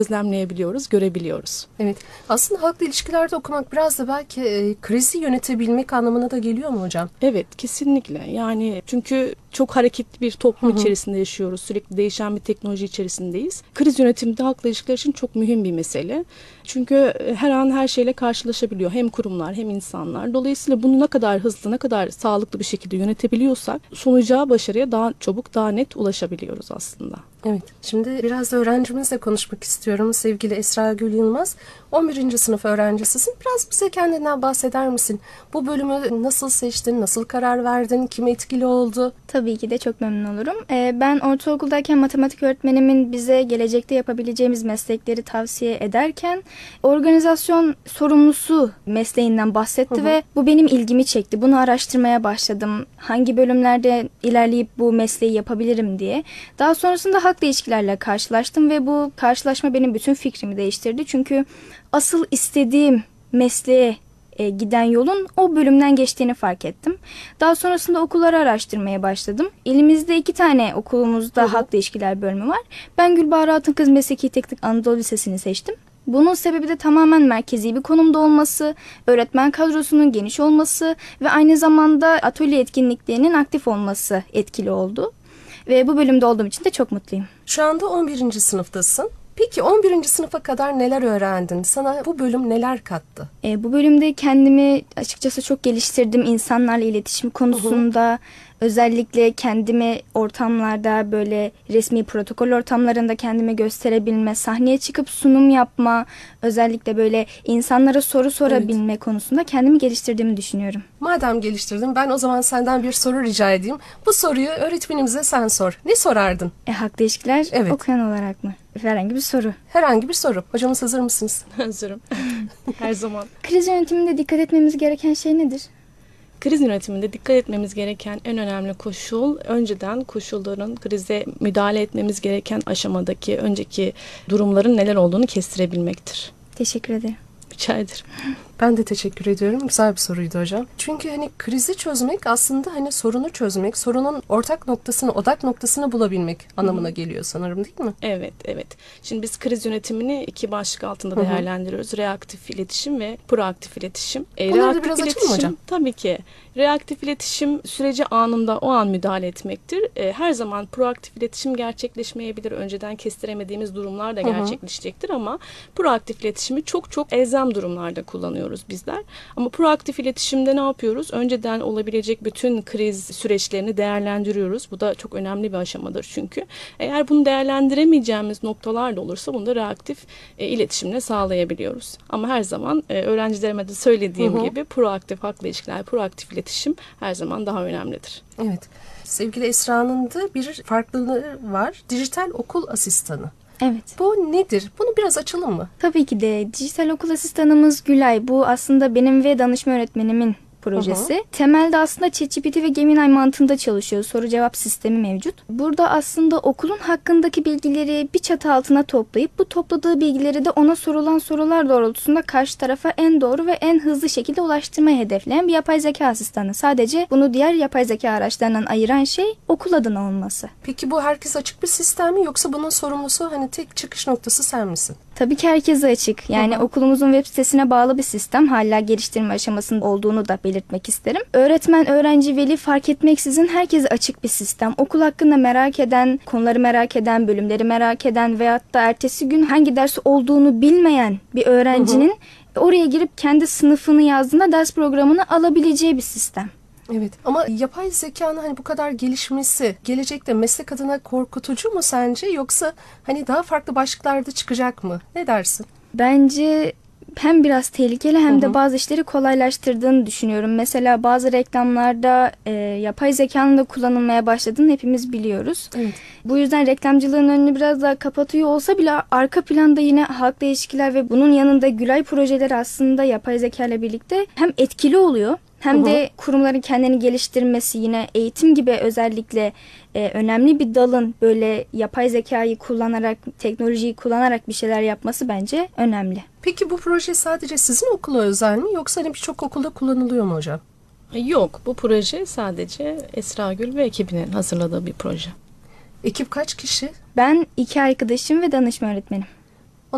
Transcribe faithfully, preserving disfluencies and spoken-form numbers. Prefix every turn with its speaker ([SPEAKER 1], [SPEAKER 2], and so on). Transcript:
[SPEAKER 1] gözlemleyebiliyoruz, görebiliyoruz.
[SPEAKER 2] Evet. Aslında halkla ilişkilerde okumak biraz da belki e, krizi yönetebilmek anlamına da geliyor mu hocam?
[SPEAKER 1] Evet, kesinlikle. Yani çünkü çok hareketli bir toplum
[SPEAKER 2] Hı hı.
[SPEAKER 1] içerisinde yaşıyoruz. Sürekli değişen bir teknoloji içerisindeyiz. Kriz yönetimi de halkla ilişkiler için çok mühim bir mesele. Çünkü her an her şeyle karşılaşabiliyor. Hem kurumlar hem insanlar. Dolayısıyla bunu ne kadar hızlı, ne kadar sağlıklı bir şekilde yönetebiliyorsak sonuca, başarıya daha çabuk, daha net ulaşabiliyoruz aslında.
[SPEAKER 2] Evet. Şimdi biraz da öğrencimizle konuşmak istiyorum. Sevgili Esra Gül Yılmaz, on birinci sınıf öğrencisisin. Biraz bize kendinden bahseder misin? Bu bölümü nasıl seçtin, nasıl karar verdin, kim etkili oldu?
[SPEAKER 3] Tabii ki de çok memnun olurum. Ee, ben ortaokuldayken matematik öğretmenimin bize gelecekte yapabileceğimiz meslekleri tavsiye ederken organizasyon sorumlusu mesleğinden bahsetti hı hı. ve bu benim ilgimi çekti. Bunu araştırmaya başladım. Hangi bölümlerde ilerleyip bu mesleği yapabilirim diye. Daha sonrasında halkla ilişkilerle karşılaştım ve bu karşılaşma benim bütün fikrimi değiştirdi. Çünkü asıl istediğim mesleğe e, giden yolun o bölümden geçtiğini fark ettim. Daha sonrasında okulları araştırmaya başladım. Elimizde iki tane okulumuzda hı hı. halkla ilişkiler bölümü var. Ben Gülbahar Altınkız Mesleki Teknik Anadolu Lisesi'ni seçtim. Bunun sebebi de tamamen merkezi bir konumda olması, öğretmen kadrosunun geniş olması ve aynı zamanda atölye etkinliklerinin aktif olması etkili oldu. Ve bu bölümde olduğum için de çok mutluyum.
[SPEAKER 2] Şu anda on birinci sınıftasın. Peki on birinci sınıfa kadar neler öğrendin? Sana bu bölüm neler kattı?
[SPEAKER 3] E, bu bölümde kendimi açıkçası çok geliştirdim. İnsanlarla iletişim konusunda. Hı hı. Özellikle kendimi ortamlarda böyle resmi protokol ortamlarında kendimi gösterebilme, sahneye çıkıp sunum yapma, özellikle böyle insanlara soru sorabilme evet. konusunda kendimi geliştirdiğimi düşünüyorum.
[SPEAKER 2] Madem geliştirdin, ben o zaman senden bir soru rica edeyim. Bu soruyu öğretmenimize sen sor. Ne sorardın?
[SPEAKER 3] E, halkla ilişkiler
[SPEAKER 2] evet.
[SPEAKER 3] okuyan olarak mı? Herhangi bir soru.
[SPEAKER 2] Herhangi bir soru. Hocamız hazır mısınız?
[SPEAKER 1] Hazırım. Her zaman.
[SPEAKER 3] Kriz yönetiminde dikkat etmemiz gereken şey nedir?
[SPEAKER 1] Kriz yönetiminde dikkat etmemiz gereken en önemli koşul, önceden koşulların, krize müdahale etmemiz gereken aşamadaki önceki durumların neler olduğunu kestirebilmektir.
[SPEAKER 3] Teşekkür ederim.
[SPEAKER 1] Rica ederim.
[SPEAKER 2] Ben de teşekkür ediyorum. Güzel bir soruydu hocam. Çünkü hani krizi çözmek aslında hani sorunu çözmek, sorunun ortak noktasını, odak noktasını bulabilmek anlamına geliyor sanırım, değil mi?
[SPEAKER 1] Evet, evet. Şimdi biz kriz yönetimini iki başlık altında Hı-hı. değerlendiriyoruz. Reaktif iletişim ve proaktif iletişim. E,
[SPEAKER 2] Bunları da biraz açalım mı hocam?
[SPEAKER 1] Tabii ki. Reaktif iletişim süreci anında o an müdahale etmektir. E, her zaman proaktif iletişim gerçekleşmeyebilir. Önceden kestiremediğimiz durumlar da gerçekleşecektir Hı-hı. ama proaktif iletişimi çok çok elzem durumlarda kullanıyoruz bizler. Ama proaktif iletişimde ne yapıyoruz? Önceden olabilecek bütün kriz süreçlerini değerlendiriyoruz. Bu da çok önemli bir aşamadır çünkü. Eğer bunu değerlendiremeyeceğimiz noktalar da olursa bunu da reaktif e, iletişimle sağlayabiliyoruz. Ama her zaman e, öğrencilerime de söylediğim hı hı. gibi proaktif halkla ilişkiler, proaktif iletişim her zaman daha önemlidir.
[SPEAKER 2] Evet. Sevgili Esra'nın da bir farklılığı var. Dijital okul asistanı.
[SPEAKER 3] Evet.
[SPEAKER 2] Bu nedir? Bunu biraz açalım mı?
[SPEAKER 3] Tabii ki de. Dijital okul asistanımız Gülay. Bu aslında benim ve danışma öğretmenimin projesi. Hı hı. Temelde aslında ChatGPT ve Gemini mantığında çalışıyor. Soru cevap sistemi mevcut. Burada aslında okulun hakkındaki bilgileri bir çatı altına toplayıp bu topladığı bilgileri de ona sorulan sorular doğrultusunda karşı tarafa en doğru ve en hızlı şekilde ulaştırmayı hedefleyen bir yapay zeka asistanı. Sadece bunu diğer yapay zeka araçlarından ayıran şey okul adına olması.
[SPEAKER 2] Peki bu herkes açık bir sistem mi yoksa bunun sorumlusu hani tek çıkış noktası sen misin?
[SPEAKER 3] Tabii ki herkese açık. Yani Hı-hı. okulumuzun web sitesine bağlı bir sistem. Hala geliştirme aşamasında olduğunu da belirtmek isterim. Öğretmen, öğrenci, veli fark etmeksizin herkese açık bir sistem. Okul hakkında merak eden, konuları merak eden, bölümleri merak eden veyahut da ertesi gün hangi dersi olduğunu bilmeyen bir öğrencinin Hı-hı. oraya girip kendi sınıfını yazdığında ders programını alabileceği bir sistem.
[SPEAKER 2] Evet ama yapay zekanın hani bu kadar gelişmesi gelecekte meslek adına korkutucu mu sence yoksa hani daha farklı başlıklarda çıkacak mı? Ne dersin?
[SPEAKER 3] Bence hem biraz tehlikeli hem
[SPEAKER 2] Hı-hı.
[SPEAKER 3] de bazı işleri kolaylaştırdığını düşünüyorum. Mesela bazı reklamlarda e, yapay zekanın da kullanılmaya başladığını hepimiz biliyoruz.
[SPEAKER 2] Evet.
[SPEAKER 3] Bu yüzden reklamcılığın önünü biraz daha kapatıyor olsa bile arka planda yine halkla ilişkiler ve bunun yanında Gülay projeleri aslında yapay zeka ile birlikte hem etkili oluyor. Hem de kurumların kendini geliştirmesi yine eğitim gibi özellikle e, önemli bir dalın böyle yapay zekayı kullanarak, teknolojiyi kullanarak bir şeyler yapması bence önemli.
[SPEAKER 2] Peki bu proje sadece sizin okula özel mi yoksa birçok okulda kullanılıyor mu hocam?
[SPEAKER 1] Yok, bu proje sadece Esra Gül ve ekibinin hazırladığı bir proje.
[SPEAKER 2] Ekip kaç kişi?
[SPEAKER 3] Ben iki arkadaşım ve danışma öğretmenim.